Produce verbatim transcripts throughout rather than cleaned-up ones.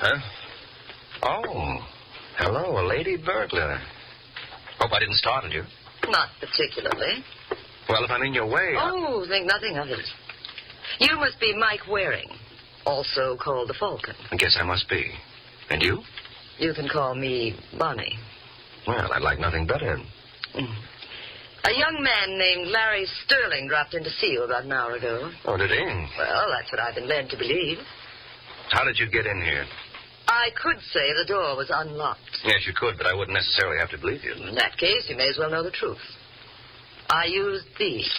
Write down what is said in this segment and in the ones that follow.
Huh? Oh, hello, a lady burglar. Hope I didn't startle you. Not particularly. Well, if I'm in your way... Oh, I... think nothing of it. You must be Mike Waring, also called the Falcon. I guess I must be. And you? You can call me Bonnie. Well, I'd like nothing better. Mm. A young man named Larry Sterling dropped in to see you about an hour ago. Oh, did he? Well, that's what I've been led to believe. How did you get in here? I could say the door was unlocked. Yes, you could, but I wouldn't necessarily have to believe you. In that case, you may as well know the truth. I used these.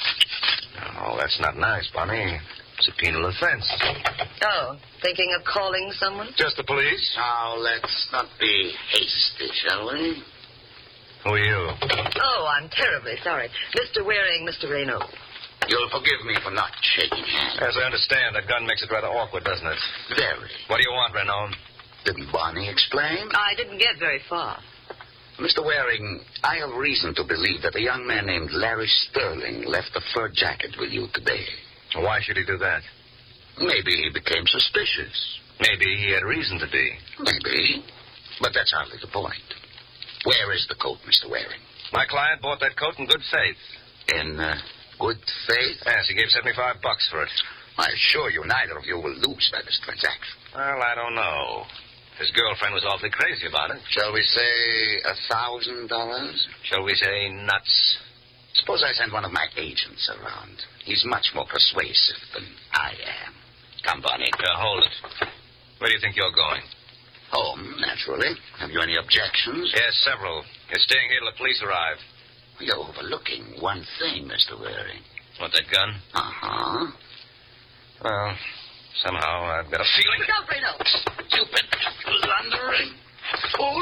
Oh, that's not nice, Bonnie. It's a penal offense. Oh, thinking of calling someone? Just the police? Now, let's not be hasty, shall we? Who are you? Oh, I'm terribly sorry. Mister Waring, Mister Raynaud. You'll forgive me for not shaking hands. As I understand, a gun makes it rather awkward, doesn't it? Very. What do you want, Raynaud? Didn't Bonnie explain? I didn't get very far. Mister Waring, I have reason to believe that a young man named Larry Sterling left a fur jacket with you today. Why should he do that? Maybe he became suspicious. Maybe he had reason to be. Maybe. But that's hardly the point. Where is the coat, Mister Waring? My client bought that coat in good faith. In uh, good faith? Yes, he gave seventy-five bucks for it. I assure you neither of you will lose by this transaction. Well, I don't know. His girlfriend was awfully crazy about it. Shall we say a thousand dollars? Shall we say nuts? Suppose I send one of my agents around. He's much more persuasive than I am. Come, Bonnie. Uh, hold it. Where do you think you're going? Home, naturally. Have you any objections? Yes, several. You're staying here till the police arrive. You're overlooking one thing, Mister Waring. What, that gun? Uh-huh. Well, somehow I've got a feeling... Look out, Raynaud. Stupid, blundering fool.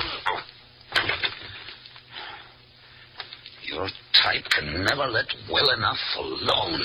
Your type can never let well enough alone.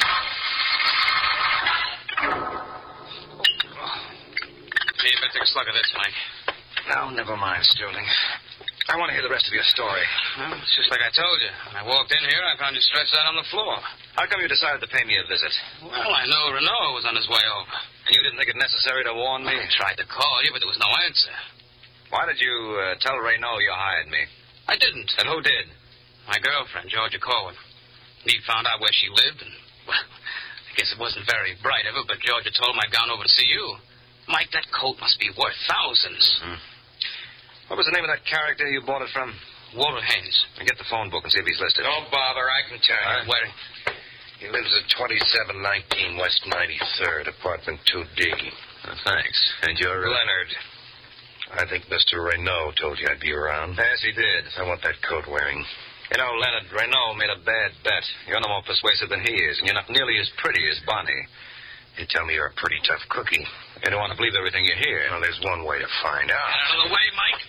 Hey, you better take a slug of this, Mike. No, never mind, Sterling. I want to hear the rest of your story. Well, it's just like I told you. When I walked in here, I found you stretched out on the floor. How come you decided to pay me a visit? Well, I know Renault was on his way over. And you didn't think it necessary to warn me? I tried to call you, but there was no answer. Why did you uh, tell Raynaud you hired me? I didn't. And who did? My girlfriend, Georgia Corwin. He found out where she lived, and, well, I guess it wasn't very bright of her, but Georgia told him I'd gone over to see you. Mike, that coat must be worth thousands. Hmm. What was the name of that character you bought it from? Walter Haynes. Get the phone book and see if he's listed. Don't bother, I can tell you. Uh, Waring. He lives at twenty-seven nineteen West ninety-third, apartment two D. Uh, thanks. And you're... Uh... Leonard. I think Mister Raynaud told you I'd be around. Yes, he did. I want that coat wearing. You know, Leonard, Raynaud made a bad bet. You're no more persuasive than he is, and you're not nearly as pretty as Bonnie. You tell me you're a pretty tough cookie. You don't want to believe everything you hear. Well, there's one way to find out. Get out of the way, Mike.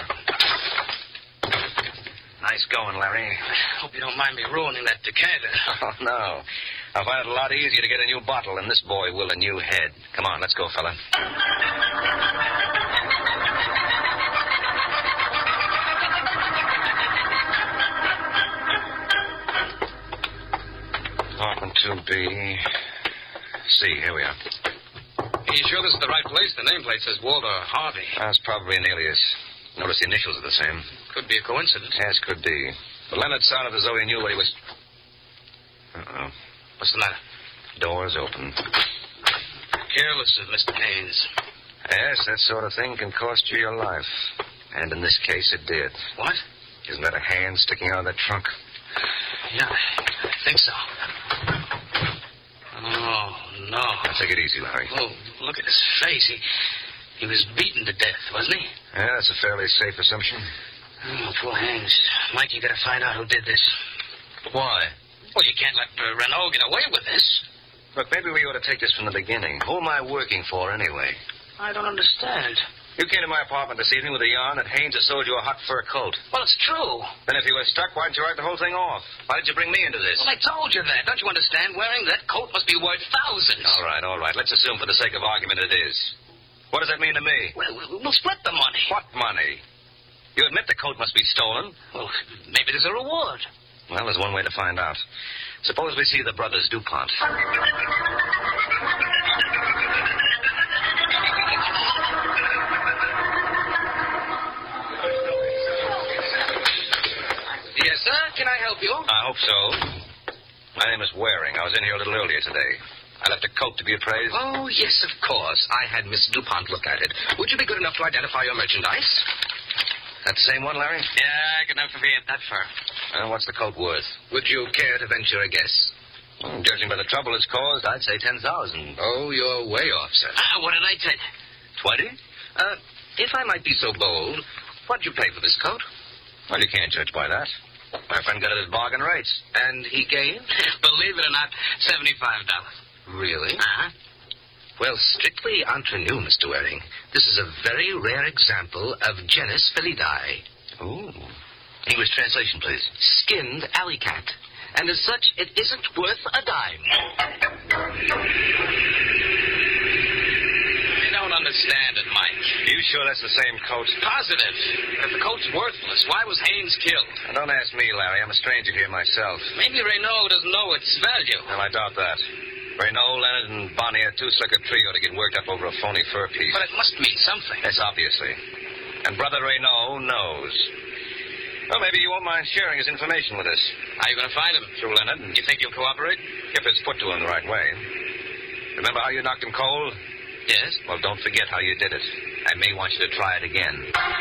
Nice going, Larry. I hope you don't mind me ruining that decanter. Oh, no. I'll find it a lot easier to get a new bottle than this boy will a new head. Come on, let's go, fella. Apartment two B. See, here we are. Are you sure this is the right place? The nameplate says Walter Harvey. That's probably an alias. Notice the initials are the same. Could be a coincidence. Yes, could be. But Leonard sounded as though he knew what he was... Uh-oh. What's the matter? Door's open. Careless of Mister Haynes. Yes, that sort of thing can cost you your life. And in this case, it did. What? Isn't that a hand sticking out of that trunk? Yeah, I think so. Oh, no. Now, take it easy, Larry. Oh, look at his face. He he was beaten to death, wasn't he? Yeah, that's a fairly safe assumption. Oh, poor Haynes. Mike, you gotta find out who did this. Why? Well, you can't let uh, Renault get away with this. Look, maybe we ought to take this from the beginning. Who am I working for, anyway? I don't understand. You came to my apartment this evening with a yarn that Haynes had sold you a hot fur coat. Well, it's true. Then if you were stuck, why didn't you write the whole thing off? Why did you bring me into this? Well, I told you that. Don't you understand? Wearing that coat must be worth thousands. All right, all right. Let's assume for the sake of argument it is. What does that mean to me? Well, we'll, we'll split the money. What money? You admit the coat must be stolen? Well, maybe there's a reward. Well, there's one way to find out. Suppose we see the brothers DuPont. My name is Waring. I was in here a little earlier today. I left a coat to be appraised. Oh, yes, of course. I had Miss DuPont look at it. Would you be good enough to identify your merchandise? That the same one, Larry? Yeah, good enough to be at that far. Well, what's the coat worth? Would you care to venture a guess? Well, judging by the trouble it's caused, I'd say ten thousand. Oh, you're way off, sir. Ah, what did I say? Twenty? Uh, if I might be so bold, what'd you pay for this coat? Well, you can't judge by that. My friend got it at bargain rates. And he gave? Believe it or not, seventy-five dollars. Really? Uh-huh. Well, strictly entre nous, Mister Waring, this is a very rare example of genus felidae. Ooh. English translation, please. Skinned alley cat. And as such, it isn't worth a dime. I don't understand it, Mike. You sure that's the same coat? Positive. If the coat's worthless, why was Haynes killed? Now, don't ask me, Larry. I'm a stranger here myself. Maybe Renault doesn't know its value. Well, I doubt that. Renault, Leonard, and Bonnie are too slick a trio to get worked up over a phony fur piece. But it must mean something. Yes, obviously. And Brother Renault knows. Well, maybe you won't mind sharing his information with us. How are you going to find him? Through Leonard. You think he'll cooperate? If it's put to him the right way. Remember how you knocked him cold? Yes. Well, don't forget how you did it. I may want you to try it again.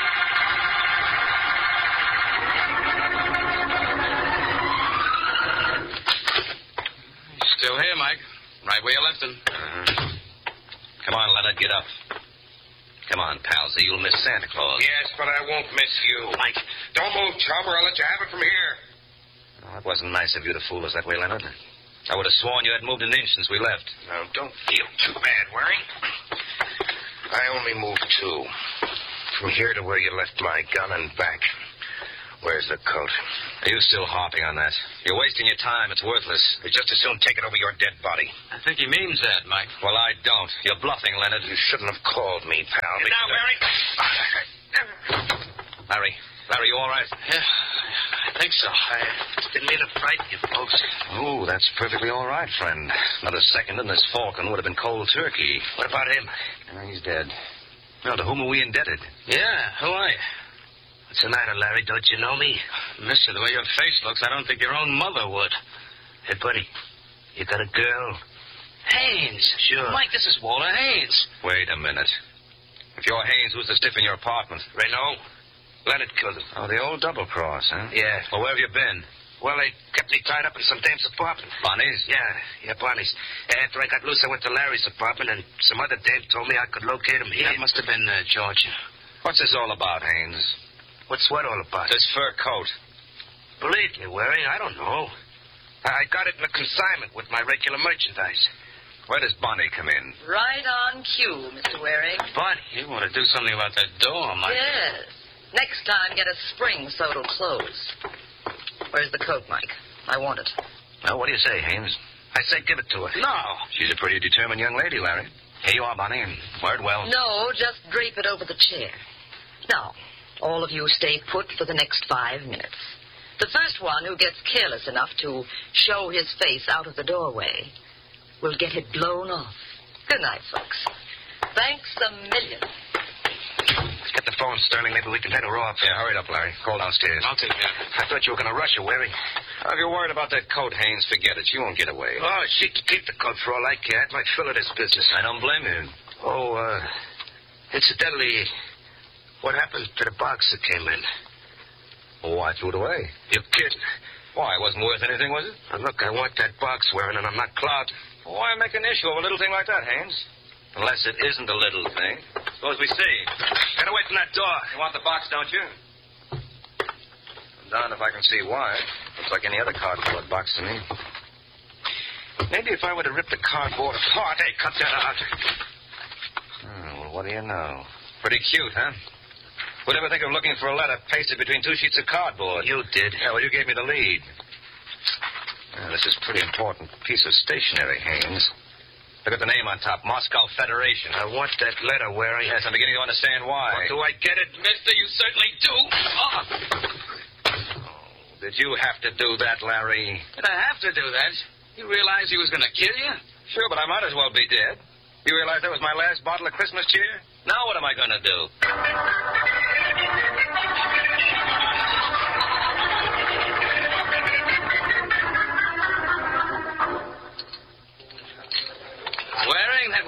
Still here, Mike. Right where you left him. Uh-huh. Come on, Leonard, get up. Come on, pals, or you'll miss Santa Claus. Yes, but I won't miss you. Mike. Don't move, chum, or I'll let you have it from here. Oh, that wasn't nice of you to fool us that way, Leonard. I would have sworn you had moved an inch since we left. Now, don't feel too bad, Waring. I only moved two. From here to where you left my gun and back. Where's the coat? Are you still harping on that? You're wasting your time. It's worthless. You'd just as soon take it over your dead body. I think he means that, Mike. Well, I don't. You're bluffing, Leonard. You shouldn't have called me, pal. Get down, Waring. Larry. Larry, you all right? Yeah, I think so. I didn't mean to frighten you, folks. Oh, that's perfectly all right, friend. Another second and this falcon would have been cold turkey. What about him? Oh, he's dead. Well, to whom are we indebted? Yeah, who are you? What's the matter, Larry? Don't you know me? Mister, the way your face looks, I don't think your own mother would. Hey, buddy, you got a girl? Haynes. Sure. Mike, this is Walter Haynes. Wait a minute. If you're Haynes, who's the stiff in your apartment? Renault. Leonard killed him. Oh, the old double cross, huh? Yeah. Well, where have you been? Well, they kept me tied up in some dame's apartment. Bonnie's? Yeah, yeah, Bonnie's. After I got loose, I went to Larry's apartment, and some other dame told me I could locate him here. That must have been uh, Georgia. What's this all about, Haynes? What's what all about? This fur coat. Believe me, Waring, I don't know. I got it in a consignment with my regular merchandise. Where does Bonnie come in? Right on cue, Mister Waring. Bonnie, you want to do something about that door, Mike? Yes. Next time, get a spring so it'll close. Where's the coat, Mike? I want it. Well, what do you say, Haynes? I say give it to her. No. She's a pretty determined young lady, Larry. Here you are, Bonnie, and word well. No, just drape it over the chair. Now, all of you stay put for the next five minutes. The first one who gets careless enough to show his face out of the doorway will get it blown off. Good night, folks. Thanks a million. Let's get the phone, Sterling. Maybe we can head her off. Yeah, hurry it up, Larry. Call downstairs. I'll take care. I thought you were going to rush her, Waring. Now, if you're worried about that coat, Haynes, forget it. She won't get away. Oh, she can keep the coat for all I care. I might fill her this business. I don't blame you. Oh, uh, incidentally, what happened to the box that came in? Oh, I threw it away. You're kidding. Why, it wasn't worth anything, was it? Now, look, I want that box, Waring, and I'm not clouding. Why make an issue of a little thing like that, Haynes? Unless it isn't a little thing. Suppose we see. Get away from that door. You want the box, don't you? I'm darned if I can see why. Looks like any other cardboard box to me. Maybe if I were to rip the cardboard apart... Hey, cut that out. Oh, well, what do you know? Pretty cute, huh? Who'd ever think of looking for a letter pasted between two sheets of cardboard? You did. Yeah, well, you gave me the lead. Now, this is a pretty important piece of stationery, Haynes. Look at the name on top, Moscow Federation. I want that letter, Waring. Yes, I'm beginning to understand why. Well, do I get it? Mister, you certainly do. Oh. Oh, did you have to do that, Larry? Did I have to do that? You realize he was going to kill you? Sure, but I might as well be dead. You realize that was my last bottle of Christmas cheer? Now what am I going to do?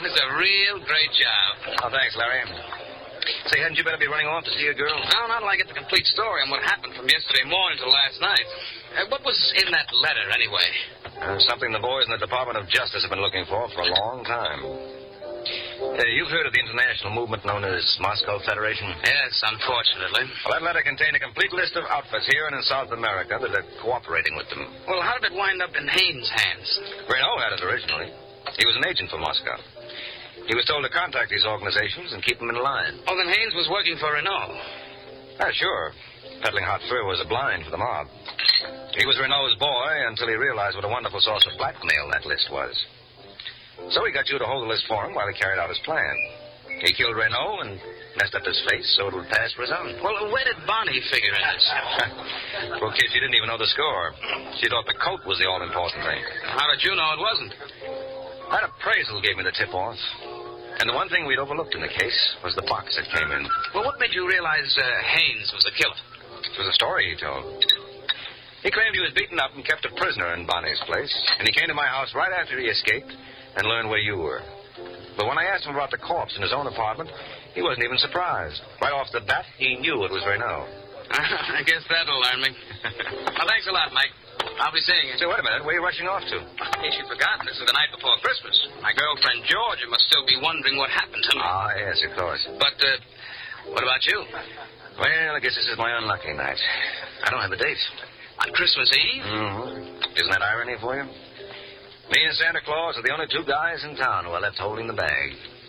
It's a real great job. Oh, thanks, Larry. Say, hadn't you better be running off to see your girl? No, not till I get the complete story on what happened from yesterday morning till last night. Uh, what was in that letter, anyway? Uh, something the boys in the Department of Justice have been looking for for a long time. Uh, you've heard of the international movement known as Moscow Federation? Yes, unfortunately. Well, that letter contained a complete list of outfits here and in South America that are cooperating with them. Well, how did it wind up in Haynes' hands? Renault had it originally. He was an agent for Moscow. He was told to contact these organizations and keep them in line. Oh, then Haynes was working for Renault. Ah, sure. Peddling hot fur was a blind for the mob. He was Renault's boy until he realized what a wonderful source of blackmail that list was. So he got you to hold the list for him while he carried out his plan. He killed Renault and messed up his face so it would pass for his own. Well, where did Bonnie figure in this? Poor kid, she didn't even know the score. She thought the coat was the all-important thing. How did you know it wasn't? That appraisal gave me the tip-off. And the one thing we'd overlooked in the case was the box that came in. Well, what made you realize uh, Haynes was the killer? It was a story he told. He claimed he was beaten up and kept a prisoner in Bonnie's place, and he came to my house right after he escaped and learned where you were. But when I asked him about the corpse in his own apartment, he wasn't even surprised. Right off the bat, he knew it was Renault. I guess that'll learn me. Well, thanks a lot, Mike. I'll be seeing you. Say, wait a minute. Where are you rushing off to? In case you've forgotten, this is the night before Christmas. My girlfriend Georgia must still be wondering what happened to me. Ah, yes, of course. But, uh, what about you? Well, I guess this is my unlucky night. I don't have a date. On Christmas Eve? Mm-hmm. Isn't that irony for you? Me and Santa Claus are the only two guys in town who are left holding the bag.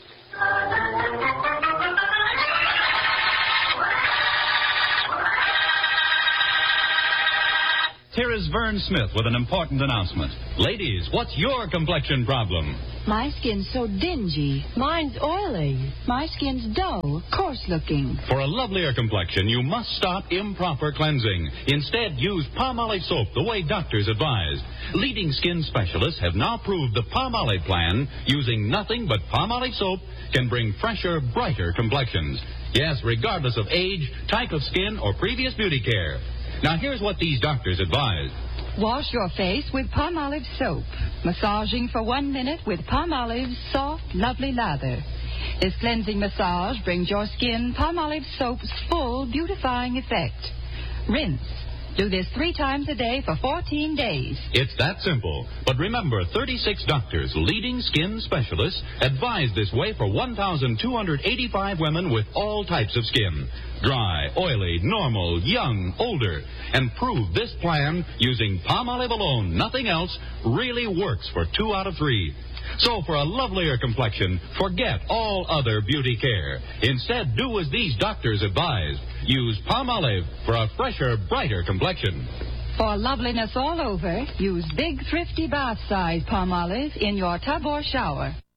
Here is Vern Smith with an important announcement. Ladies, what's your complexion problem? My skin's so dingy. Mine's oily. My skin's dull, coarse-looking. For a lovelier complexion, you must stop improper cleansing. Instead, use Palmolive soap the way doctors advise. Leading skin specialists have now proved the Palmolive plan, using nothing but Palmolive soap, can bring fresher, brighter complexions. Yes, regardless of age, type of skin, or previous beauty care. Now, here's what these doctors advise. Wash your face with Palmolive soap. Massaging for one minute with Palmolive's soft, lovely lather. This cleansing massage brings your skin Palmolive soap's full beautifying effect. Rinse. Do this three times a day for fourteen days. It's that simple. But remember, thirty-six doctors, leading skin specialists, advise this way for one thousand two hundred eighty-five women with all types of skin. Dry, oily, normal, young, older. And prove this plan, using Palmolive alone, nothing else, really works for two out of three. So for a lovelier complexion, forget all other beauty care. Instead, do as these doctors advise. Use Palmolive for a fresher, brighter complexion. For loveliness all over, use big, thrifty bath-size Palmolive in your tub or shower.